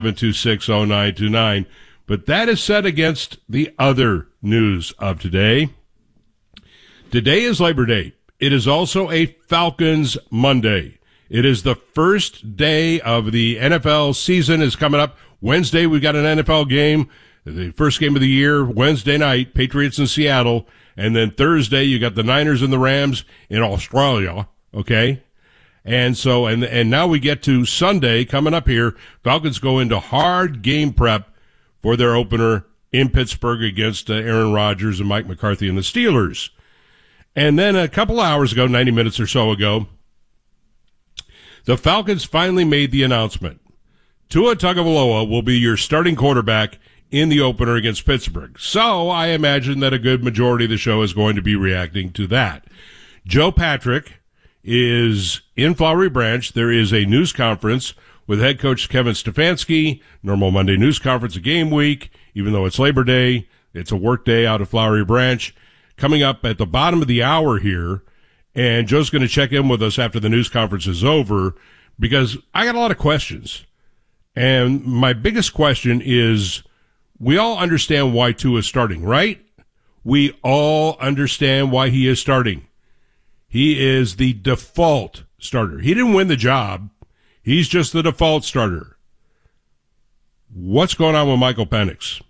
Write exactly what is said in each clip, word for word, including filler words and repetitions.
seven two six oh nine two nine. But that is set against the other news of today. Today is Labor Day. It is also a Falcons Monday. It is the first day of the N F L season is coming up. Wednesday, we got an N F L game, the first game of the year, Wednesday night, Patriots in Seattle. And then Thursday, you got the Niners and the Rams in Australia, okay? And so, and and now we get to Sunday coming up here. Falcons go into hard game prep for their opener in Pittsburgh against uh, Aaron Rodgers and Mike McCarthy and the Steelers. And then a couple hours ago, ninety minutes or so ago, the Falcons finally made the announcement. Tua Tagovailoa will be your starting quarterback in the opener against Pittsburgh. So I imagine that a good majority of the show is going to be reacting to that. Joe Patrick is in Flowery Branch. There is a news conference with head coach Kevin Stefanski, normal Monday news conference, a game week, even though it's Labor Day. It's a work day out of Flowery Branch. Coming up at the bottom of the hour here, and Joe's going to check in with us after the news conference is over, because I got a lot of questions. And my biggest question is, we all understand why Tua is starting, right? We all understand why he is starting. He is the default starter. He didn't win the job. He's just the default starter. What's going on with Michael Penix?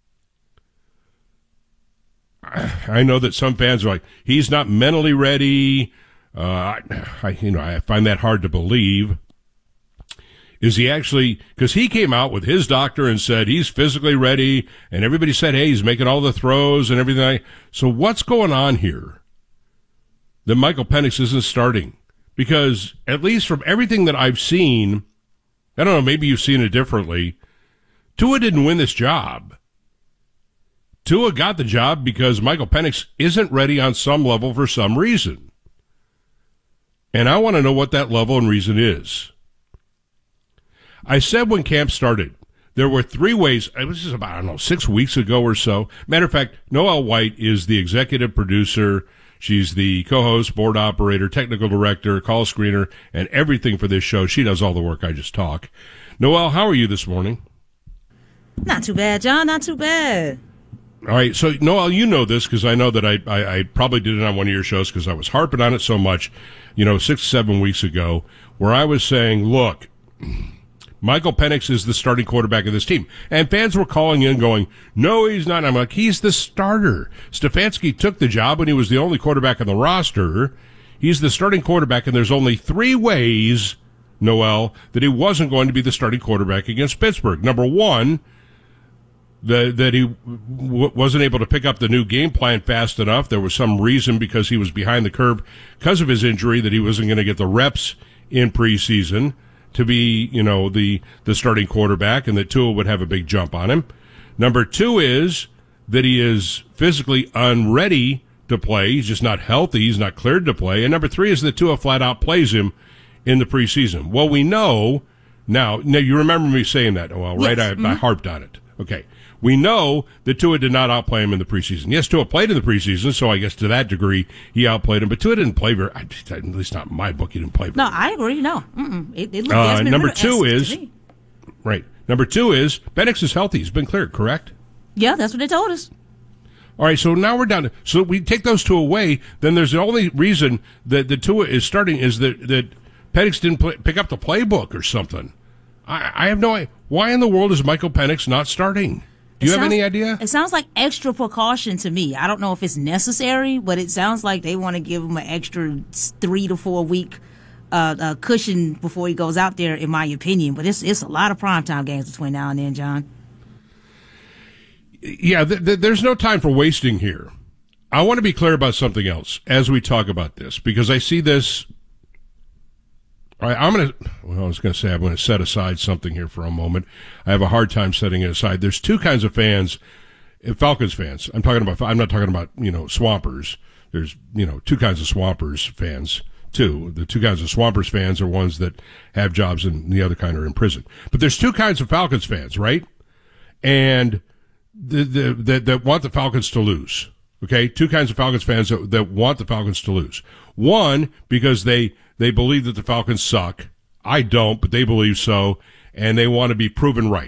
I know that some fans are like, he's not mentally ready. Uh, I, you know, I find that hard to believe. Is he actually, because he came out with his doctor and said he's physically ready, and everybody said, hey, he's making all the throws and everything. So what's going on here that Michael Penix isn't starting? Because at least from everything that I've seen, I don't know, maybe you've seen it differently, Tua didn't win this job. Tua got the job because Michael Penix isn't ready on some level for some reason. And I want to know what that level and reason is. I said when camp started, there were three ways. It was just about, I don't know, six weeks ago or so. Matter of fact, Noelle White is the executive producer. She's the co-host, board operator, technical director, call screener, and everything for this show. She does all the work. I just talk. Noelle, how are you this morning? Not too bad, John. Not too bad. All right, so Noelle, you know this because I know that I, I, I probably did it on one of your shows because I was harping on it so much, you know, six, seven weeks ago, where I was saying, look, Michael Penix is the starting quarterback of this team. And fans were calling in going, no, he's not. I'm like, he's the starter. Stefanski took the job when he was the only quarterback on the roster. He's the starting quarterback, and there's only three ways, Noelle, that he wasn't going to be the starting quarterback against Pittsburgh. Number one, The, that he w- wasn't able to pick up the new game plan fast enough. There was some reason because he was behind the curve because of his injury that he wasn't going to get the reps in preseason to be, you know, the, the starting quarterback, and that Tua would have a big jump on him. Number two is that he is physically unready to play. He's just not healthy. He's not cleared to play. And number three is that Tua flat out plays him in the preseason. Well, we know now, now you remember me saying that, well, right? Yes. I, Mm-hmm. I harped on it. Okay. We know that Tua did not outplay him in the preseason. Yes, Tua played in the preseason, so I guess to that degree he outplayed him. But Tua didn't play very, at least not in my book, he didn't play very No, I agree. No. Mm-mm. It, it looked uh, Desmond Number Ritter-esque two to is, me. right, number two is, Penix is healthy. He's been cleared, correct? Yeah, that's what they told us. All right, so now we're down to, so we take those two away, then there's the only reason that the Tua is starting is that, that Penix didn't play, pick up the playbook or something. I, I have no idea. Why in the world is Michael Penix not starting? Do you It have sounds, any idea? It sounds like extra precaution to me. I don't know if it's necessary, but it sounds like they want to give him an extra three to four week uh, uh, cushion before he goes out there, in my opinion. But it's it's a lot of primetime games between now and then, John. Yeah, th- th- there's no time for wasting here. I want to be clear about something else as we talk about this, because I see this. All right, I'm going to, well, I was going to say I'm going to set aside something here for a moment. I have a hard time setting it aside. There's two kinds of fans, Falcons fans. I'm talking about, I'm not talking about, you know, Swampers. There's, you know, two kinds of Swampers fans, too. The two kinds of Swampers fans are ones that have jobs and the other kind are in prison. But there's two kinds of Falcons fans, right? And the, the, that, that want the Falcons to lose. Okay? Two kinds of Falcons fans that, that want the Falcons to lose. One, because they, They believe that the Falcons suck. I don't, but they believe so. and they want to be proven right.